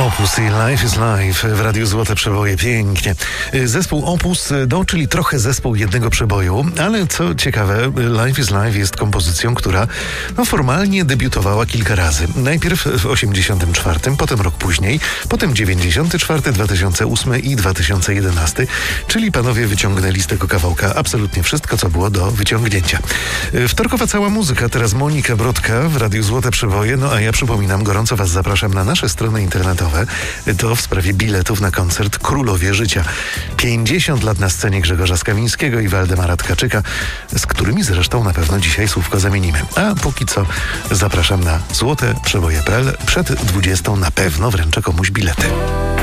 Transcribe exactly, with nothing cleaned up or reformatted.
Opus i Life is Life w Radiu Złote Przeboje. Pięknie. Zespół Opus, no, czyli trochę zespół jednego przeboju, ale co ciekawe, Life is Life jest kompozycją, która no, formalnie debiutowała kilka razy. Najpierw w osiemdziesiątym czwartym, potem rok później, potem dziewięćdziesiąty czwarty, dwa tysiące ósmy i dwa tysiące jedenasty, czyli panowie wyciągnęli z tego kawałka absolutnie wszystko, co było do wyciągnięcia. Wtorkowa cała muzyka, teraz Monika Brodka w Radiu Złote Przeboje, no a ja przypominam, gorąco was zapraszam na nasze strony internetowe. To w sprawie biletów na koncert Królowie Życia. pięćdziesiąt lat na scenie Grzegorza Skawińskiego i Waldemara Tkaczyka, z którymi zresztą na pewno dzisiaj słówko zamienimy. A póki co zapraszam na złote przeboje kropka p l. Przed dwudziestą na pewno wręczę komuś bilety.